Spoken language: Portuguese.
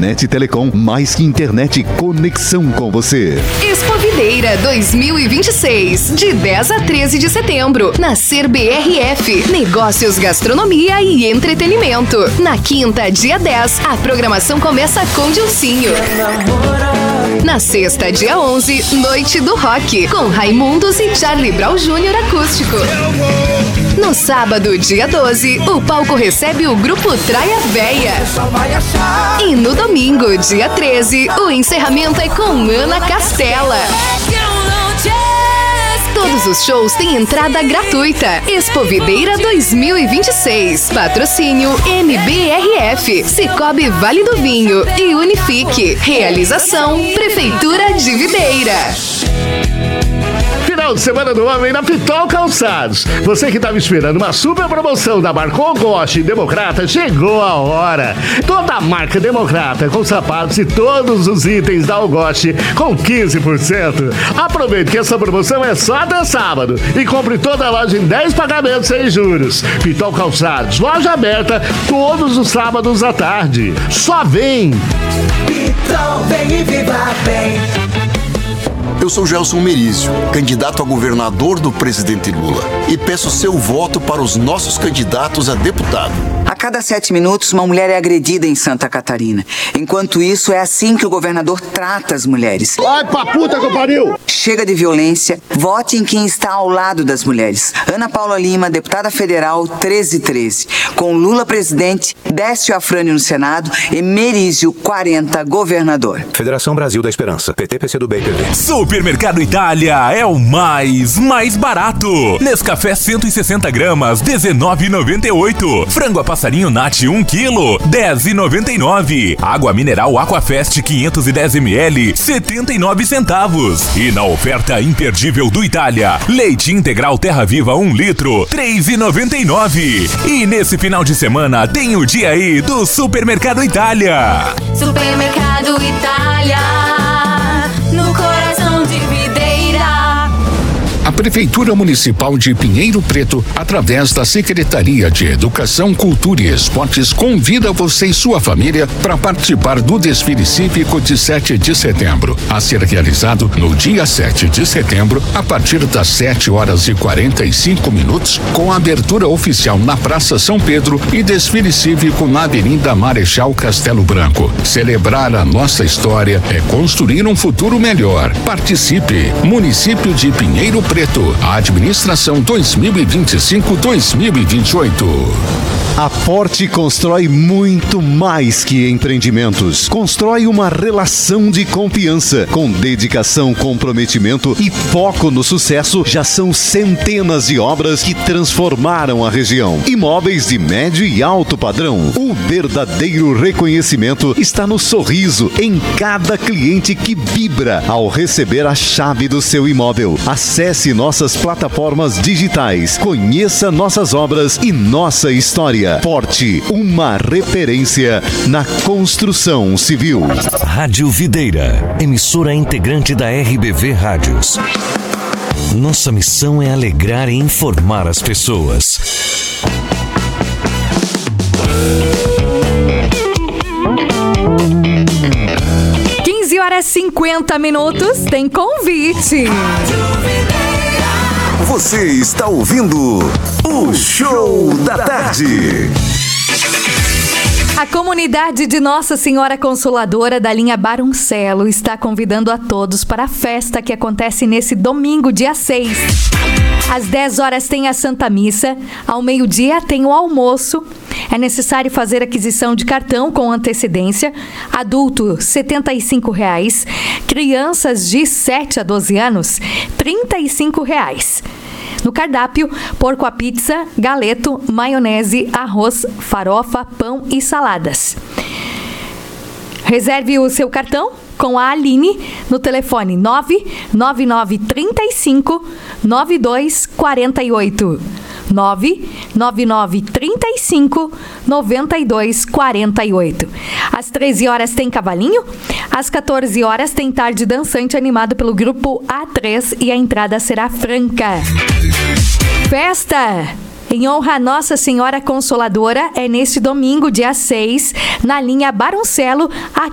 Net Telecom, mais que internet, conexão com você. Expovideira 2026, de 10 a 13 de setembro, na Ser BRF, Negócios, Gastronomia e Entretenimento. Na quinta, dia 10, a programação começa com Dilcinho. Na sexta, dia 11, Noite do Rock, com Raimundos e Charlie Brown Jr. acústico. No sábado, dia 12, o palco recebe o grupo Traia Véia. E no domingo, dia 13, o encerramento é com Ana Castela. Todos os shows têm entrada gratuita. Expovideira 2026. Patrocínio MBRF, Cicobi Vale do Vinho e Unifique. Realização Prefeitura de Videira. Final de semana do homem na Pitol Calçados. Você que estava esperando uma super promoção da Marcon Goste e Democrata, chegou a hora. Toda a marca Democrata com sapatos e todos os itens da Algoste com 15%. Aproveite que essa promoção é só até sábado e compre toda a loja em 10 pagamentos sem juros. Pitol Calçados, loja aberta todos os sábados à tarde. Só vem! Pitol, vem e viva bem. Eu sou Gelson Merizio, candidato a governador do presidente Lula, e peço seu voto para os nossos candidatos a deputado. A cada 7 minutos, uma mulher é agredida em Santa Catarina. Enquanto isso, é assim que o governador trata as mulheres. Vai pra puta que pariu! Chega de violência, vote em quem está ao lado das mulheres. Ana Paula Lima, deputada federal 1313. Com Lula presidente, Décio Afrânio no Senado e Merizio 40 governador. Federação Brasil da Esperança, PT, PCdoB e PV. Supermercado Itália é o mais barato. Nescafé 160 gramas, R$19,98. Frango a passarinho Nati 1 kg, R$10,99. Água mineral Aquafest 510 ml, 79 centavos. E na oferta imperdível do Itália, leite integral Terra Viva 1 litro, R$3,99. E nesse final de semana tem o dia aí do Supermercado Itália. Supermercado Itália, no coração de Videira. A Prefeitura Municipal de Pinheiro Preto, através da Secretaria de Educação, Cultura e Esportes, convida você e sua família para participar do desfile cívico de 7 de setembro, a ser realizado no dia 7 de setembro, a partir das 7h45, com a abertura oficial na Praça São Pedro e desfile cívico na Avenida Marechal Castelo Branco. Celebrar a nossa história é construir um futuro melhor. Participe! Município de Pinheiro Preto, a administração 2025-2028. A Forte constrói muito mais que empreendimentos. Constrói uma relação de confiança. Com dedicação, comprometimento e foco no sucesso, já são centenas de obras que transformaram a região. Imóveis de médio e alto padrão. O verdadeiro reconhecimento está no sorriso em cada cliente que vibra ao receber a chave do seu imóvel. Acesse nossas plataformas digitais. Conheça nossas obras e nossa história. Forte, uma referência na construção civil. Rádio Videira, emissora integrante da RBV Rádios. Nossa missão é alegrar e informar as pessoas. 15h50, tem convite. Você está ouvindo o Show da Tarde. A comunidade de Nossa Senhora Consoladora da linha Baruncello está convidando a todos para a festa que acontece nesse domingo, dia 6. Às 10 horas tem a Santa Missa, ao meio-dia tem o almoço. É necessário fazer aquisição de cartão com antecedência. Adulto, R$ 75,00. Crianças de 7 a 12 anos, R$ 35,00. No cardápio, porco à pizza, galeto, maionese, arroz, farofa, pão e saladas. Reserve o seu cartão com a Aline no telefone 99935 9248. 99935 9248. Às 13 horas tem cavalinho. Às 14 horas tem tarde dançante animado pelo grupo A3 e a entrada será franca. Festa em honra a Nossa Senhora Consoladora é neste domingo, dia 6, na linha Baruncello,